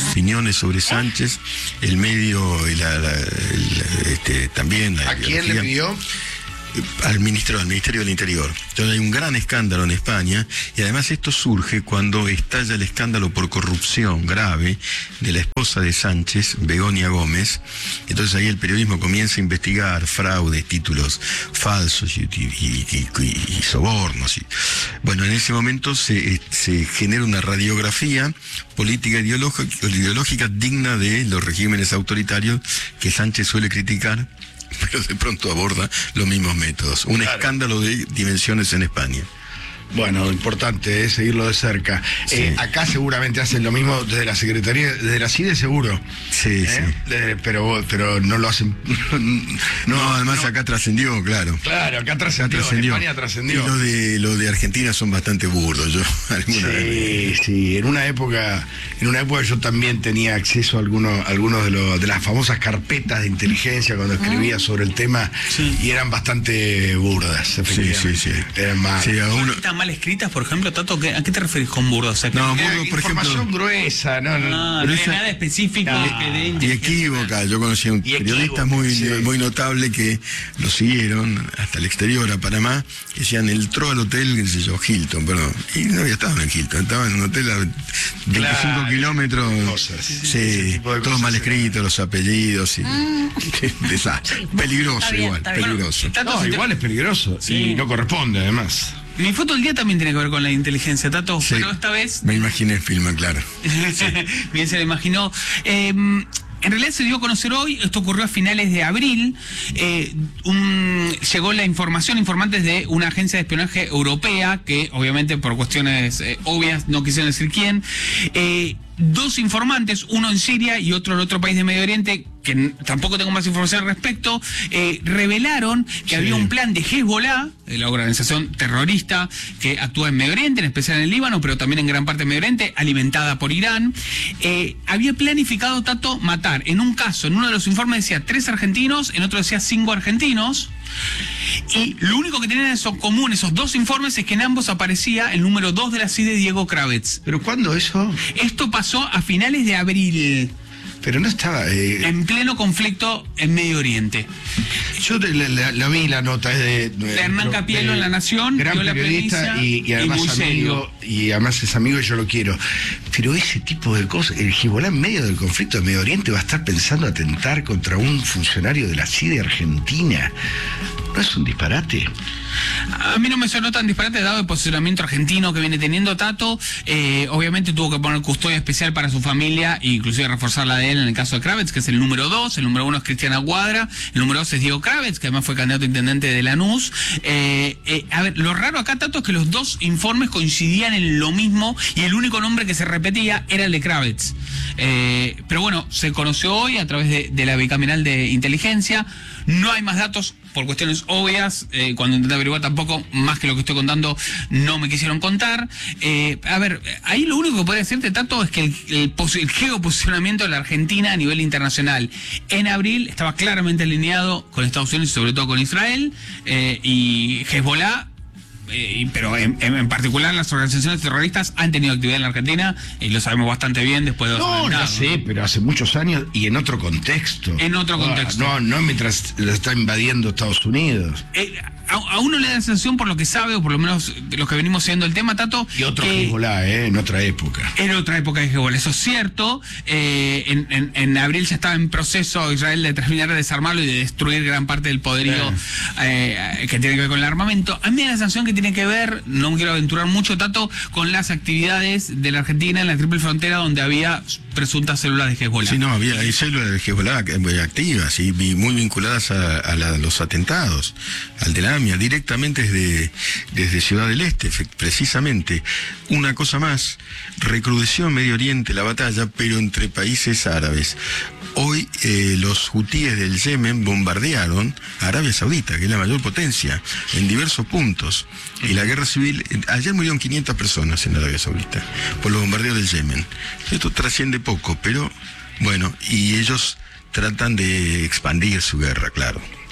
opiniones sobre Sánchez, el medio y también la ¿A quién le pidió? Al Ministerio del Interior. Entonces hay un gran escándalo en España, y además esto surge cuando estalla el escándalo por corrupción grave de la esposa de Sánchez, Begoña Gómez. Entonces ahí el periodismo comienza a investigar fraudes, títulos falsos y sobornos. Bueno, en ese momento se genera una radiografía política ideológica digna de los regímenes autoritarios que Sánchez suele criticar, pero de pronto aborda los mismos métodos. Un escándalo de dimensiones en España. Bueno, importante seguirlo de cerca. Sí. Acá seguramente hacen lo mismo desde la Secretaría, desde la CIDE seguro. Sí, sí. Pero no lo hacen. Además acá trascendió, claro. Claro, acá trascendió. En España trascendió. Y lo de Argentina son bastante burdos. Sí. En una época yo también tenía acceso a algunos de las famosas carpetas de inteligencia cuando escribía sobre el tema, y eran bastante burdas, efectivamente. Sí. Eran más. ¿Están mal escritas, por ejemplo, Tato? ¿A qué te referís con burdo? O sea, burdo, por información ejemplo, gruesa, no hay nada específico y equívoca. Yo conocí a un periodista muy notable que lo siguieron hasta el exterior, a Panamá, que decían, entró al hotel, qué sé yo, Hilton, perdón, y no había estado en Hilton, estaba en un hotel a 25 kilómetros, todo mal escrito, los apellidos, desastre. Peligroso igual, peligroso. Igual es peligroso, y no corresponde, además. Mi foto del día también tiene que ver con la inteligencia, Tato, pero esta vez... Me imaginé el film, claro. Bien se lo imaginó. En realidad se dio a conocer hoy, esto ocurrió a finales de abril, llegó la información, informantes de una agencia de espionaje europea, que obviamente por cuestiones obvias no quisieron decir quién, dos informantes, uno en Siria y otro en otro país de Medio Oriente, que tampoco tengo más información al respecto, revelaron que había un plan de Hezbollah, la organización terrorista que actúa en Medio Oriente, en especial en el Líbano, pero también en gran parte de Medio Oriente, alimentada por Irán. Había planificado, Tato, matar, en un caso, en uno de los informes decía 3 argentinos, en otro decía 5 argentinos, y lo único que tenían en común esos dos informes es que en ambos aparecía el número 2 de la CIDE, Diego Kravetz. ¿Pero cuándo eso? Esto pasó a finales de abril. Pero no estaba... En pleno conflicto en Medio Oriente. Yo la vi, la nota de Hernán Capielo en La Nación, gran periodista y además amigo, y además es amigo y yo lo quiero. Pero ese tipo de cosas, el Hezbollah en medio del conflicto de Medio Oriente va a estar pensando atentar contra un funcionario de la CIDE Argentina. ¿No es un disparate? A mí no me sonó tan disparate dado el posicionamiento argentino que viene teniendo Tato. Obviamente tuvo que poner custodia especial para su familia e inclusive reforzar la de él en el caso de Kravetz, que es el número 2. El número 1 es Cristiana Cuadra, el número 2 es Diego Kravetz, que además fue candidato a intendente de Lanús. A ver, lo raro acá, Tato, es que los dos informes coincidían en lo mismo y el único nombre que se repetía era el de Kravetz. Pero bueno, se conoció hoy a través de la bicameral de inteligencia. No hay más datos por cuestiones obvias. Cuando intenté averiguar tampoco, más que lo que estoy contando, no me quisieron contar. A ver, ahí lo único que podría decirte, Tato, es que el geoposicionamiento de la Argentina a nivel internacional en abril estaba claramente alineado con Estados Unidos y sobre todo con Israel, y Hezbollah. Pero en particular las organizaciones terroristas han tenido actividad en la Argentina y lo sabemos bastante bien después de ya sé, pero hace muchos años y en otro contexto. En otro contexto. No mientras lo está invadiendo Estados Unidos. A uno le da la sensación, por lo que sabe, o por lo menos de los que venimos siguiendo el tema, Tato... Y otro Hezbollah, en otra época. En otra época de Hezbollah, eso es cierto. En abril ya estaba en proceso Israel de terminar de desarmarlo y de destruir gran parte del poderío que tiene que ver con el armamento. A mí me da la sensación que tiene que ver, no me quiero aventurar mucho, Tato, con las actividades de la Argentina en la triple frontera donde había presuntas células de Hezbollah. Sí, hay células de Hezbollah muy activas y muy vinculadas a los atentados, al de la AMIA, directamente desde Ciudad del Este, precisamente. Una cosa más, recrudeció en Medio Oriente la batalla, pero entre países árabes. Hoy los hutíes del Yemen bombardearon a Arabia Saudita, que es la mayor potencia, en diversos puntos. Y la guerra civil, ayer murieron 500 personas en Arabia Saudita por los bombardeos del Yemen. Esto trasciende poco, pero bueno, y ellos tratan de expandir su guerra, claro.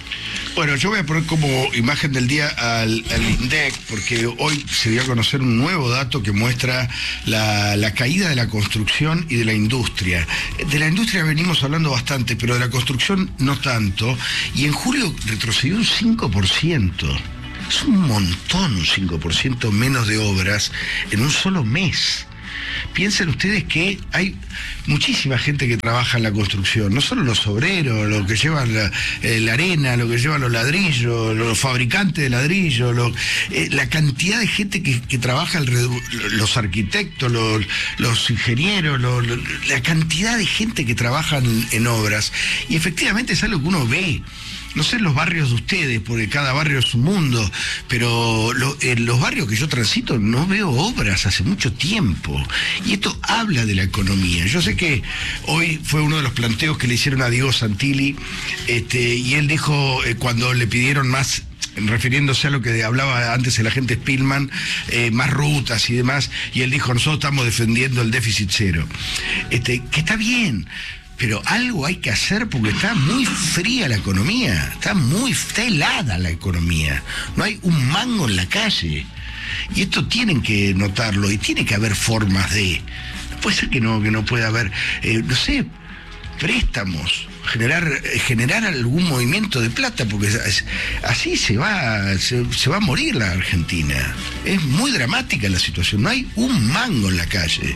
Bueno, yo voy a poner como imagen del día al INDEC, porque hoy se dio a conocer un nuevo dato que muestra la caída de la construcción y de la industria. De la industria venimos hablando bastante, pero de la construcción no tanto, y en julio retrocedió un 5%. Es un montón, un 5% menos de obras en un solo mes. Piensen ustedes que hay muchísima gente que trabaja en la construcción, no solo los obreros, los que llevan la arena, los que llevan los ladrillos, los fabricantes de ladrillos, la cantidad de gente que trabaja alrededor, los arquitectos, los ingenieros, la cantidad de gente que trabaja en obras. Y efectivamente es algo que uno ve. No sé en los barrios de ustedes, porque cada barrio es un mundo, pero en los barrios que yo transito no veo obras hace mucho tiempo. Y esto habla de la economía. Yo sé que hoy fue uno de los planteos que le hicieron a Diego Santilli, y él dijo, cuando le pidieron más, refiriéndose a lo que hablaba antes el agente Spillman, más rutas y demás, y él dijo, nosotros estamos defendiendo el déficit cero. Que está bien, pero algo hay que hacer porque está muy fría la economía, está helada la economía, no hay un mango en la calle. Y esto tienen que notarlo y tiene que haber formas de... No puede ser que no pueda haber, no sé, préstamos, generar algún movimiento de plata, porque así se va a morir la Argentina. Es muy dramática la situación, no hay un mango en la calle,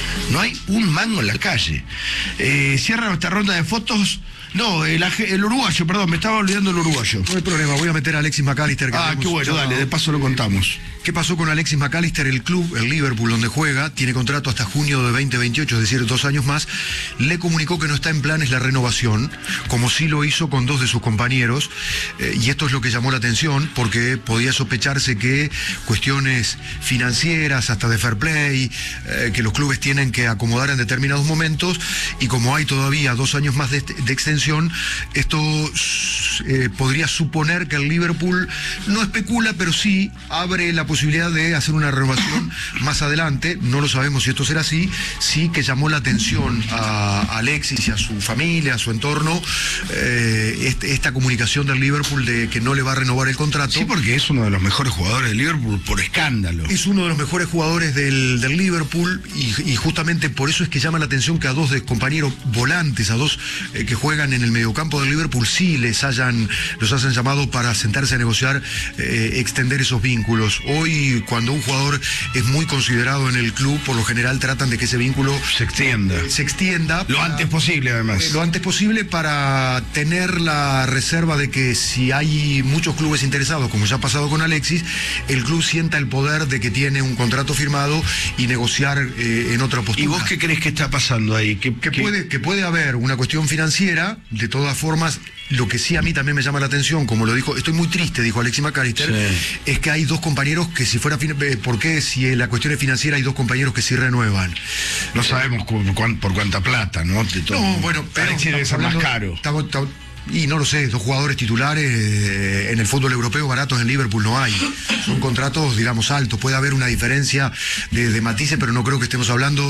Cierra esta ronda de fotos. No, el uruguayo, perdón, me estaba olvidando el uruguayo. No hay problema, voy a meter a Alexis McAllister. Qué bueno, dale, de paso lo contamos. ¿Qué pasó con Alexis McAllister? El club, el Liverpool, donde juega, tiene contrato hasta junio de 2028, es decir, 2 años más. Le comunicó que no está en planes la renovación, como sí lo hizo con 2 de sus compañeros, y esto es lo que llamó la atención, porque podía sospecharse que cuestiones financieras, hasta de fair play, que los clubes tienen que acomodar en determinados momentos, y como hay todavía 2 años más de extensión, esto podría suponer que el Liverpool no especula, pero sí abre la posibilidad de hacer una renovación más adelante. No lo sabemos si esto será así. Sí que llamó la atención a Alexis y a su familia, a su entorno, esta comunicación del Liverpool de que no le va a renovar el contrato. Sí, porque es uno de los mejores jugadores del Liverpool por escándalo. Es uno de los mejores jugadores del Liverpool, y justamente por eso es que llama la atención que a 2 de compañeros volantes, a 2 que juegan en el mediocampo del Liverpool, sí los hayan llamado para sentarse a negociar, extender esos vínculos. Hoy, cuando un jugador es muy considerado en el club, por lo general tratan de que ese vínculo se extienda. Lo antes posible, además. Lo antes posible, para tener la reserva de que si hay muchos clubes interesados, como ya ha pasado con Alexis, el club sienta el poder de que tiene un contrato firmado y negociar en otra postura. ¿Y vos qué crees que está pasando ahí? Que puede haber una cuestión financiera. De todas formas, lo que sí a mí también me llama la atención, como lo dijo, estoy muy triste, dijo Alexis McAllister, sí, es que hay 2 compañeros que si fuera, ¿por qué si la cuestión es financiera hay 2 compañeros que sí renuevan? No sabemos por cuánta plata, ¿no? No, bueno, pero Alexis debe ser más caro. Y no lo sé, 2 jugadores titulares en el fútbol europeo baratos en Liverpool no hay. Son contratos, digamos, altos. Puede haber una diferencia de matices, pero no creo que estemos hablando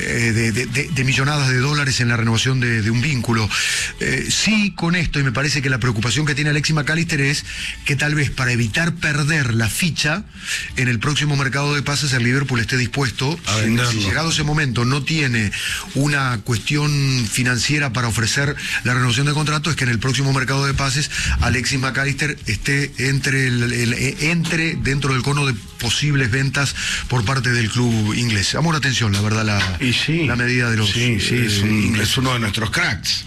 de millonadas de dólares en la renovación de un vínculo. Sí, con esto, y me parece que la preocupación que tiene Alexis McAllister es que tal vez para evitar perder la ficha en el próximo mercado de pases, el Liverpool esté dispuesto a venderlo. Si llegado ese momento no tiene una cuestión financiera para ofrecer la renovación de contrato, es que en el próximo mercado de pases Alexis McAllister esté entre dentro del cono de posibles ventas por parte del club inglés. Llamó la atención, la verdad, la medida de los es uno de nuestros cracks.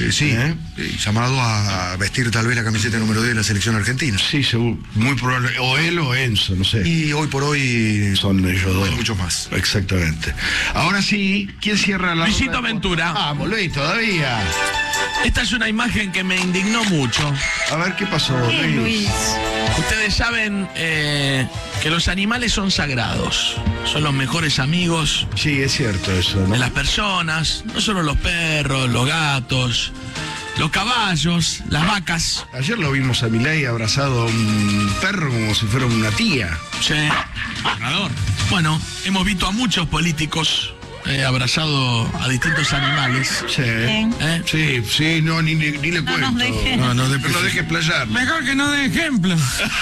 Llamado a vestir tal vez la camiseta número 10 de la selección argentina. Sí, seguro, muy probable, o él o Enzo, no sé. Y hoy por hoy son ellos 2. Muchos más. Exactamente. Ahora sí, ¿quién cierra la Luisito Ventura. Vamos, Luis, todavía. Esta es una imagen que me indignó mucho. A ver, ¿qué pasó, Luis? Ustedes saben que los animales son sagrados, son los mejores amigos. Sí, es cierto eso, ¿no? De las personas, no solo los perros, los gatos, los caballos, las vacas. Ayer lo vimos a Milei abrazado a un perro como si fuera una tía. Sí, agarrador. Bueno, hemos visto a muchos políticos abrazado a distintos animales. Sí. ¿Eh? Sí, no, ni le cuento. nos deje. No dejes playar. Mejor que no dé ejemplo.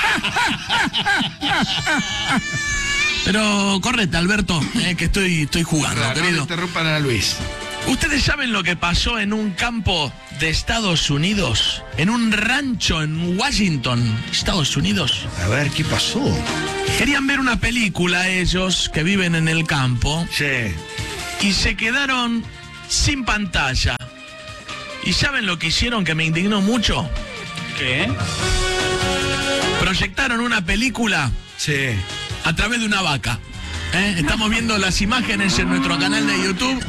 Pero correte, Alberto, que estoy jugando, No querido. interrumpan a Luis. ¿Ustedes saben lo que pasó en un campo de Estados Unidos? En un rancho en Washington, Estados Unidos. A ver, ¿qué pasó? Querían ver una película ellos que viven en el campo Sí. y se quedaron sin pantalla. ¿Y saben lo que hicieron que me indignó mucho? ¿Qué? Proyectaron una película Sí. a través de una vaca. Estamos viendo las imágenes en nuestro canal de YouTube.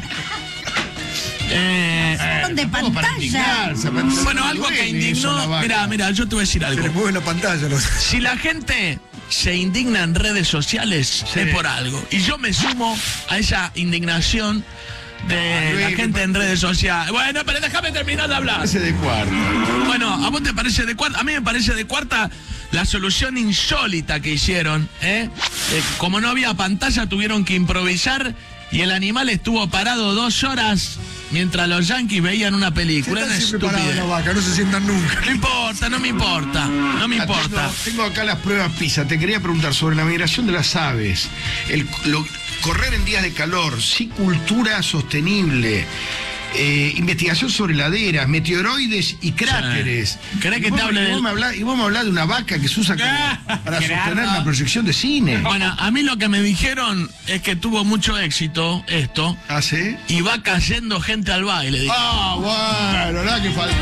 De pantalla. Bueno, algo que indignó. Mira, yo te voy a decir Se le algo. mueve la pantalla. Si la gente se indigna en redes sociales, Sí. es por algo. Y yo me sumo a esa indignación de Luis, la gente en redes sociales. Bueno, pero déjame terminar de hablar. Ese de cuarto. Bueno, ¿a vos te parece de cuarta? A mí me parece de cuarta la solución insólita que hicieron. Como no había pantalla, tuvieron que improvisar y el animal estuvo parado 2 horas mientras los yanquis veían una película. Están Una siempre parados en estupidez. la vaca, no se sientan nunca. No importa, no me importa. No me importa. Tengo acá las pruebas PISA. Te quería preguntar sobre la migración de las aves. Correr en días de calor, cultura sostenible. Investigación sobre laderas, meteoroides y cráteres. Sí. ¿Querés que te hable y vos me hablás de una vaca que se usa para sostener la proyección de cine. Bueno, a mí lo que me dijeron es que tuvo mucho éxito esto ¿Ah, sí? y va cayendo gente al baile. Ah, bueno, nada que falta.